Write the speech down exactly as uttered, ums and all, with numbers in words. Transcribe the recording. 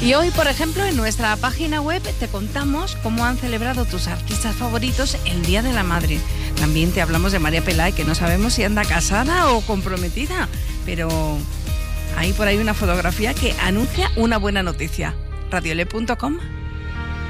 Y hoy, por ejemplo, en nuestra página web te contamos cómo han celebrado tus artistas favoritos el Día de la Madre. También te hablamos de María Pelay, que no sabemos si anda casada o comprometida, pero hay por ahí una fotografía que anuncia una buena noticia. radiole punto com